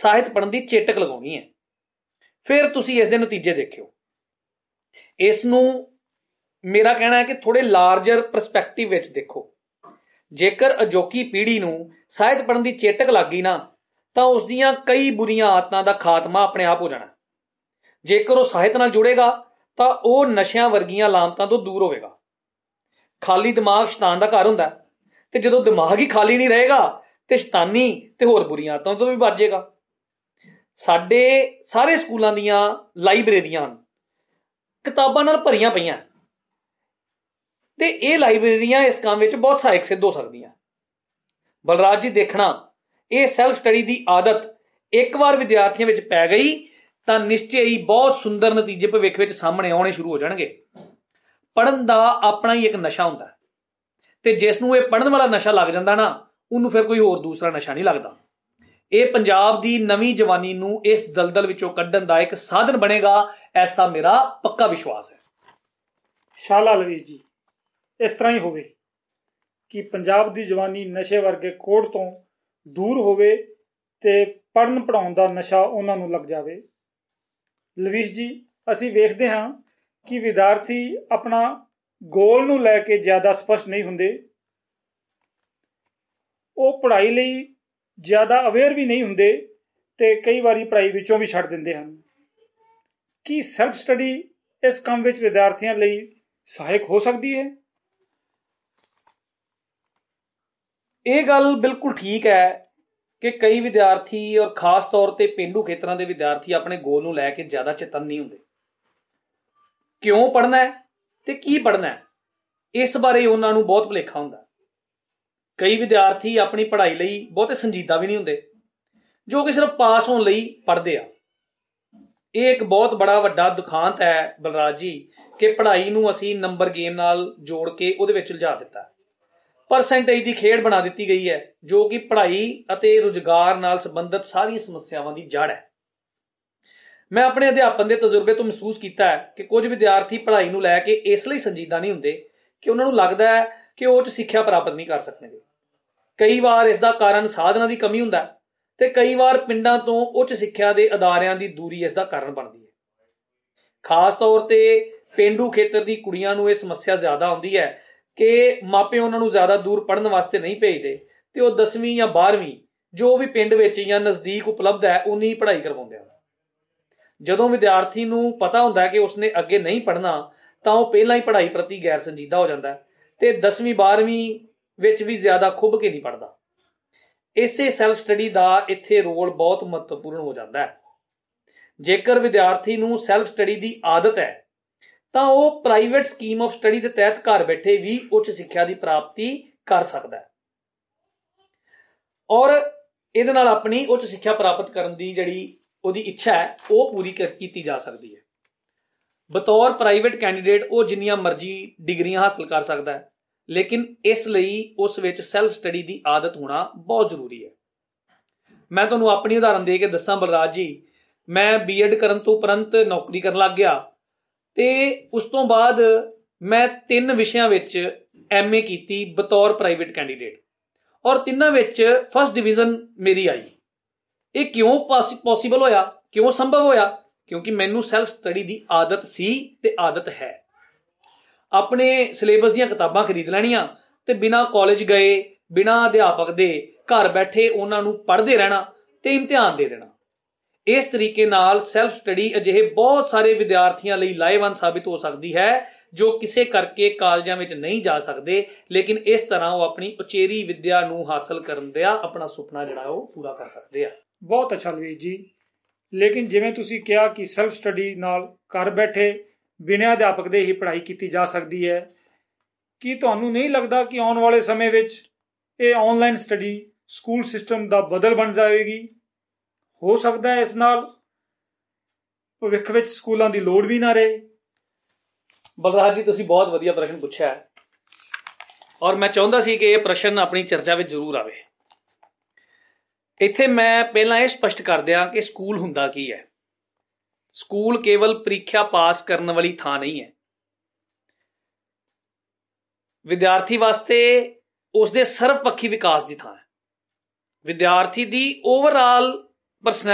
ਸਾਹਿਤ ਪੜ੍ਹਨ ਦੀ ਚੇਟਕ ਲਗਾਉਣੀ ਹੈ। ਫਿਰ ਤੁਸੀਂ ਇਸ ਦੇ ਨਤੀਜੇ ਦੇਖਿਓ। ਇਸ ਨੂੰ ਮੇਰਾ ਕਹਿਣਾ ਹੈ ਕਿ ਥੋੜੇ ਲਾਰਜਰ ਪਰਸਪੈਕਟਿਵ ਵਿੱਚ ਦੇਖੋ। ਜੇਕਰ ਅਜੋਕੀ ਪੀੜ੍ਹੀ ਨੂੰ ਸਾਹਿਤ ਪੜ੍ਹਨ ਦੀ ਚੇਟਕ ਲੱਗ ਗਈ ਨਾ, ਤਾਂ ਉਸ ਦੀਆਂ ਕਈ ਬੁਰੀਆਂ ਆਦਤਾਂ ਦਾ ਖਾਤਮਾ ਆਪਣੇ ਆਪ ਹੋ ਜਾਣਾ। ਜੇਕਰ ਉਹ ਸਾਹਿਤ ਨਾਲ ਜੁੜੇਗਾ ਤਾਂ ਉਹ ਨਸ਼ਿਆਂ ਵਰਗੀਆਂ ਲਾਮਤਾਂ ਤੋਂ ਦੂਰ ਹੋਵੇਗਾ। ਖਾਲੀ ਦਿਮਾਗ ਸ਼ੈਤਾਨ ਦਾ ਘਰ ਹੁੰਦਾ, ਤੇ ਜਦੋਂ ਦਿਮਾਗ ਹੀ ਖਾਲੀ ਨਹੀਂ ਰਹੇਗਾ ਤੇ ਸ਼ੈਤਾਨੀ ਤੇ ਹੋਰ ਬੁਰੀਆਂ ਆਦਤਾਂ ਤੋਂ ਵੀ ਬਚ ਜਾਏਗਾ। ਸਾਡੇ ਸਾਰੇ ਸਕੂਲਾਂ ਦੀਆਂ ਲਾਇਬ੍ਰੇਰੀਆਂ ਕਿਤਾਬਾਂ ਨਾਲ ਭਰੀਆਂ ਪਈਆਂ, ਤੇ ਇਹ ਲਾਇਬ੍ਰੇਰੀਆਂ ਇਸ ਕੰਮ ਵਿੱਚ ਬਹੁਤ ਸਹਾਇਕ ਸਿੱਧ ਹੋ ਸਕਦੀਆਂ। ਬਲਰਾਜ ਜੀ, ਦੇਖਣਾ, ਇਹ ਸੈਲਫ ਸਟੱਡੀ ਦੀ ਆਦਤ ਇੱਕ ਵਾਰ ਵਿਦਿਆਰਥੀਆਂ ਵਿੱਚ ਪੈ ਗਈ ਤਾਂ ਨਿਸ਼ਚੈ ਹੀ ਬਹੁਤ ਸੁੰਦਰ ਨਤੀਜੇ ਭਵਿੱਖ ਵਿੱਚ ਸਾਹਮਣੇ ਆਉਣੇ ਸ਼ੁਰੂ ਹੋ ਜਾਣਗੇ। ਪੜ੍ਹਨ ਦਾ ਆਪਣਾ ਹੀ ਇੱਕ ਨਸ਼ਾ ਹੁੰਦਾ, ਤੇ ਜਿਸ ਨੂੰ ਇਹ ਪੜ੍ਹਨ ਵਾਲਾ ਨਸ਼ਾ ਲੱਗ ਜਾਂਦਾ ਨਾ, ਉਹਨੂੰ ਫਿਰ ਕੋਈ ਹੋਰ ਦੂਸਰਾ ਨਸ਼ਾ ਨਹੀਂ ਲੱਗਦਾ। ਇਹ ਪੰਜਾਬ ਦੀ ਨਵੀਂ ਜਵਾਨੀ ਨੂੰ ਇਸ ਦਲਦਲ ਵਿੱਚੋਂ ਕੱਢਣ ਦਾ ਇੱਕ ਸਾਧਨ ਬਣੇਗਾ, ਐਸਾ ਮੇਰਾ ਪੱਕਾ ਵਿਸ਼ਵਾਸ ਹੈ। ਸ਼ਾਲਾ ਲਵੀਰ ਜੀ, ਇਸ ਤਰ੍ਹਾਂ ਹੀ ਹੋਵੇ ਕਿ ਪੰਜਾਬ ਦੀ ਜਵਾਨੀ ਨਸ਼ੇ ਵਰਗੇ ਕੋੜ ਤੋਂ ਦੂਰ ਹੋਵੇ ਤੇ ਪੜ੍ਹਨ ਪੜ੍ਹਾਉਣ ਦਾ ਨਸ਼ਾ ਉਹਨਾਂ ਨੂੰ ਲੱਗ ਜਾਵੇ। ਲਵੀਰ ਜੀ, ਅਸੀਂ ਵੇਖਦੇ ਹਾਂ ਕਿ ਵਿਦਿਆਰਥੀ ਆਪਣਾ ਗੋਲ ਨੂੰ ਲੈ ਕੇ ਜ਼ਿਆਦਾ ਸਪਸ਼ਟ ਨਹੀਂ ਹੁੰਦੇ। ਉਹ ਪੜ੍ਹਾਈ ਲਈ ਜ਼ਿਆਦਾ ਅਵੇਅਰ ਵੀ ਨਹੀਂ ਹੁੰਦੇ ਤੇ ਕਈ ਵਾਰੀ ਪੜ੍ਹਾਈ ਵਿੱਚੋਂ ਵੀ ਛੱਡ ਦਿੰਦੇ ਹਨ। ਕੀ ਸੈਲਫ ਸਟੱਡੀ ਇਸ ਕੰਮ ਵਿੱਚ ਵਿਦਿਆਰਥੀਆਂ ਲਈ ਸਹਾਇਕ ਹੋ ਸਕਦੀ ਹੈ? ਇਹ ਗੱਲ ਬਿਲਕੁਲ ਠੀਕ ਹੈ ਕਿ ਕਈ ਵਿਦਿਆਰਥੀ, ਔਰ ਖਾਸ ਤੌਰ ਤੇ ਪੇਂਡੂ ਖੇਤਰਾਂ ਦੇ ਵਿਦਿਆਰਥੀ, ਆਪਣੇ ਗੋਲ ਨੂੰ ਲੈ ਕੇ ਜ਼ਿਆਦਾ ਚੇਤੰਨ ਨਹੀਂ ਹੁੰਦੇ। ਕਿਉਂ ਪੜ੍ਹਨਾ ਹੈ ਤੇ ਕੀ ਪੜ੍ਹਨਾ ਹੈ, ਇਸ ਬਾਰੇ ਉਹਨਾਂ ਨੂੰ ਬਹੁਤ ਭੁਲੇਖਾ ਹੁੰਦਾ। ਕਈ ਵਿਦਿਆਰਥੀ ਆਪਣੀ ਪੜ੍ਹਾਈ ਲਈ ਬਹੁਤੇ ਸੰਜੀਦਾ ਵੀ ਨਹੀਂ ਹੁੰਦੇ, ਜੋ ਕਿ ਸਿਰਫ ਪਾਸ ਹੋਣ ਲਈ ਪੜ੍ਹਦੇ ਆ। ਇਹ ਇੱਕ ਬਹੁਤ ਬੜਾ ਵੱਡਾ ਦੁਖਾਂਤ ਹੈ ਬਲਰਾਜ ਜੀ, ਕਿ ਪੜ੍ਹਾਈ ਨੂੰ ਅਸੀਂ ਨੰਬਰ ਗੇਮ ਨਾਲ ਜੋੜ ਕੇ ਉਹਦੇ ਵਿੱਚ ਉਲਝਾ ਦਿੱਤਾ। ਪਰਸੈਂਟੇਜ ਦੀ ਖੇਡ ਬਣਾ ਦਿੱਤੀ ਗਈ ਹੈ, ਜੋ ਕਿ ਪੜ੍ਹਾਈ ਅਤੇ ਰੁਜ਼ਗਾਰ ਨਾਲ ਸੰਬੰਧਿਤ ਸਾਰੀਆਂ ਸਮੱਸਿਆਵਾਂ ਦੀ ਜੜ੍ਹ ਹੈ। ਮੈਂ ਆਪਣੇ ਅਧਿਆਪਨ ਦੇ ਤਜਰਬੇ ਤੋਂ ਮਹਿਸੂਸ ਕੀਤਾ ਹੈ ਕਿ ਕੁਝ ਵਿਦਿਆਰਥੀ ਪੜ੍ਹਾਈ ਨੂੰ ਲੈ ਕੇ ਇਸ ਲਈ ਸੰਜੀਦਾ ਨਹੀਂ ਹੁੰਦੇ ਕਿ ਉਹਨਾਂ ਨੂੰ ਲੱਗਦਾ ਹੈ ਕਿ ਉਹ ਉੱਚ ਸਿੱਖਿਆ ਪ੍ਰਾਪਤ ਨਹੀਂ ਕਰ ਸਕਣਗੇ। ਕਈ ਵਾਰ ਇਸ ਦਾ ਕਾਰਨ ਸਾਧਨਾਂ ਦੀ ਕਮੀ ਹੁੰਦਾ, ਤੇ ਕਈ ਵਾਰ ਪਿੰਡਾਂ ਤੋਂ ਉੱਚ ਸਿੱਖਿਆ ਦੇ ਅਦਾਰਿਆਂ ਦੀ ਦੂਰੀ ਇਸ ਦਾ ਕਾਰਨ ਬਣਦੀ ਹੈ। ਖਾਸ ਤੌਰ ਤੇ ਪੇਂਡੂ ਖੇਤਰ ਦੀ ਕੁੜੀਆਂ ਨੂੰ ਇਹ ਸਮੱਸਿਆ ਜ਼ਿਆਦਾ ਆਉਂਦੀ ਹੈ ਕਿ ਮਾਪੇ ਉਹਨਾਂ ਨੂੰ ਜ਼ਿਆਦਾ ਦੂਰ ਪੜ੍ਹਨ ਵਾਸਤੇ ਨਹੀਂ ਭੇਜਦੇ, ਤੇ ਉਹ 10ਵੀਂ ਜਾਂ 12ਵੀਂ ਜੋ ਵੀ ਪਿੰਡ ਵਿੱਚ ਜਾਂ ਨਜ਼ਦੀਕ ਉਪਲਬਧ ਹੈ ਉਨੀ ਪੜ੍ਹਾਈ ਕਰਵਾਉਂਦੇ ਹਨ। ਜਦੋਂ ਵਿਦਿਆਰਥੀ ਨੂੰ ਪਤਾ ਹੁੰਦਾ ਕਿ ਉਸਨੇ ਅੱਗੇ ਨਹੀਂ ਪੜ੍ਹਨਾ, ਤਾਂ ਉਹ ਪਹਿਲਾਂ ਹੀ ਪੜ੍ਹਾਈ ਪ੍ਰਤੀ ਗੈਰ ਸੰਜੀਦਾ ਹੋ ਜਾਂਦਾ, ਤੇ 10ਵੀਂ 12ਵੀਂ ਵਿੱਚ ਵੀ ਜ਼ਿਆਦਾ ਖੁੱਭ ਕੇ ਨਹੀਂ ਪੜ੍ਹਦਾ। ਇਸੇ ਸੈਲਫ ਸਟੱਡੀ ਦਾ ਇੱਥੇ ਰੋਲ ਬਹੁਤ ਮਹੱਤਵਪੂਰਨ ਹੋ ਜਾਂਦਾ ਹੈ। ਜੇਕਰ ਵਿਦਿਆਰਥੀ ਨੂੰ ਸੈਲਫ ਸਟੱਡੀ ਦੀ ਆਦਤ ਹੈ ਤਾਂ ਉਹ ਪ੍ਰਾਈਵੇਟ ਸਕੀਮ ਆਫ ਸਟੱਡੀ ਦੇ ਤਹਿਤ ਘਰ ਬੈਠੇ ਵੀ ਉੱਚ ਸਿੱਖਿਆ ਦੀ ਪ੍ਰਾਪਤੀ ਕਰ ਸਕਦਾ ਹੈ, ਔਰ ਇਹਦੇ ਨਾਲ ਆਪਣੀ ਉੱਚ ਸਿੱਖਿਆ ਪ੍ਰਾਪਤ ਕਰਨ ਦੀ ਜਿਹੜੀ ਉਹਦੀ ਇੱਛਾ ਹੈ ਉਹ ਪੂਰੀ ਕੀਤੀ ਜਾ ਸਕਦੀ ਹੈ। ਬਤੌਰ ਪ੍ਰਾਈਵੇਟ ਕੈਂਡੀਡੇਟ ਉਹ ਜਿੰਨੀਆਂ ਮਰਜ਼ੀ ਡਿਗਰੀਆਂ ਹਾਸਲ ਕਰ ਸਕਦਾ ਹੈ, ਲੇਕਿਨ ਇਸ ਲਈ ਉਸ ਵਿੱਚ ਸੈਲਫ ਸਟੱਡੀ ਦੀ ਆਦਤ ਹੋਣਾ ਬਹੁਤ ਜ਼ਰੂਰੀ ਹੈ। ਮੈਂ ਤੁਹਾਨੂੰ ਆਪਣੀ ਉਦਾਹਰਨ ਦੇ ਕੇ ਦੱਸਾਂ ਬਲਰਾਜ ਜੀ, ਮੈਂ ਬੀਐਡ ਕਰਨ ਤੋਂ ਉਪਰੰਤ ਨੌਕਰੀ ਕਰਨ ਲੱਗ ਗਿਆ, ਤੇ ਉਸ ਤੋਂ ਬਾਅਦ ਮੈਂ 3 ਵਿਸ਼ਿਆਂ ਵਿੱਚ MA ਕੀਤੀ ਬਤੌਰ ਪ੍ਰਾਈਵੇਟ ਕੈਂਡੀਡੇਟ, ਔਰ ਤਿੰਨਾਂ ਵਿੱਚ ਫਸਟ ਡਿਵੀਜ਼ਨ ਮੇਰੀ ਆਈ। ਇਹ ਕਿਉਂ ਪੋਸੀਬਲ ਹੋਇਆ, ਕਿਉਂ ਸੰਭਵ ਹੋਇਆ? ਕਿਉਂਕਿ ਮੈਨੂੰ ਸੈਲਫ ਸਟੱਡੀ ਦੀ ਆਦਤ ਸੀ ਤੇ ਆਦਤ ਹੈ। ਆਪਣੇ ਸਿਲੇਬਸ ਦੀਆਂ ਕਿਤਾਬਾਂ ਖਰੀਦ ਲੈਣੀਆਂ ਤੇ ਬਿਨਾਂ ਕਾਲਜ ਗਏ, ਬਿਨਾਂ ਅਧਿਆਪਕ ਦੇ ਘਰ ਬੈਠੇ ਉਹਨਾਂ ਨੂੰ ਪੜ੍ਹਦੇ ਰਹਿਣਾ ਤੇ ਇਮਤਿਹਾਨ ਦੇ ਦੇਣਾ। ਇਸ ਤਰੀਕੇ ਨਾਲ ਸੈਲਫ ਸਟੱਡੀ ਅਜਿਹੇ ਬਹੁਤ ਸਾਰੇ ਵਿਦਿਆਰਥੀਆਂ ਲਈ ਲਾਹੇਵੰਦ ਸਾਬਿਤ ਹੋ ਸਕਦੀ ਹੈ ਜੋ ਕਿਸੇ ਕਰਕੇ ਕਾਲਜਾਂ ਵਿੱਚ ਨਹੀਂ ਜਾ ਸਕਦੇ, ਲੇਕਿਨ ਇਸ ਤਰ੍ਹਾਂ ਉਹ ਆਪਣੀ ਉਚੇਰੀ ਵਿੱਦਿਆ ਨੂੰ ਹਾਸਲ ਕਰਨ ਦਾ ਆਪਣਾ ਸੁਪਨਾ ਜਿਹੜਾ ਉਹ ਪੂਰਾ ਕਰ ਸਕਦੇ ਆ। ਬਹੁਤ ਅੱਛਾ ਲਵੀਰ ਜੀ, ਲੇਕਿਨ ਜਿਵੇਂ ਤੁਸੀਂ ਕਿਹਾ ਕਿ ਸੈਲਫ ਸਟੱਡੀ ਨਾਲ ਘਰ ਬੈਠੇ ਬਿਨਾਂ ਅਧਿਆਪਕ ਦੇ ਹੀ ਪੜ੍ਹਾਈ ਕੀਤੀ ਜਾ ਸਕਦੀ ਹੈ, ਕੀ ਤੁਹਾਨੂੰ ਨਹੀਂ ਲੱਗਦਾ ਕਿ ਆਉਣ ਵਾਲੇ ਸਮੇਂ ਵਿੱਚ ਇਹ ਆਨਲਾਈਨ ਸਟੱਡੀ ਸਕੂਲ ਸਿਸਟਮ ਦਾ ਬਦਲ ਬਣ ਜਾਵੇਗੀ? ਹੋ ਸਕਦਾ ਹੈ ਇਸ ਨਾਲ ਭਵਿੱਖ ਵਿੱਚ ਸਕੂਲਾਂ ਦੀ ਲੋੜ ਵੀ ਨਾ ਰਹੇ। ਬਲਰਾਜ ਜੀ, ਤੁਸੀਂ ਬਹੁਤ ਵਧੀਆ ਪ੍ਰਸ਼ਨ ਪੁੱਛਿਆ ਹੈ, ਔਰ ਮੈਂ ਚਾਹੁੰਦਾ ਸੀ ਕਿ ਇਹ ਪ੍ਰਸ਼ਨ ਆਪਣੀ ਚਰਚਾ ਵਿੱਚ ਜ਼ਰੂਰ ਆਵੇ। ਇੱਥੇ ਮੈਂ ਪਹਿਲਾਂ ਇਹ ਸਪਸ਼ਟ ਕਰ ਦਿਆਂ ਕਿ ਸਕੂਲ ਹੁੰਦਾ ਕੀ ਹੈ। ਸਕੂਲ ਕੇਵਲ ਪ੍ਰੀਖਿਆ ਪਾਸ ਕਰਨ ਵਾਲੀ ਥਾਂ ਨਹੀਂ ਹੈ। ਵਿਦਿਆਰਥੀ ਵਾਸਤੇ ਉਸਦੇ ਸਰਵਪੱਖੀ ਵਿਕਾਸ ਦੀ ਥਾਂ ਹੈ। ਵਿਦਿਆਰਥੀ ਦੀ ਓਵਰਆਲ ਪਰਸਨੈਲਿਟੀ